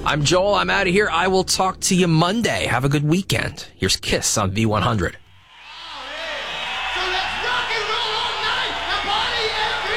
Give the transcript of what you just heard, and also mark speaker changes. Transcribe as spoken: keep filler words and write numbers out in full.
Speaker 1: I'm Joel. I'm out of here. I will talk to you Monday. Have a good weekend. Here's Kiss on V one hundred.
Speaker 2: So let's rock and roll all night. Now party every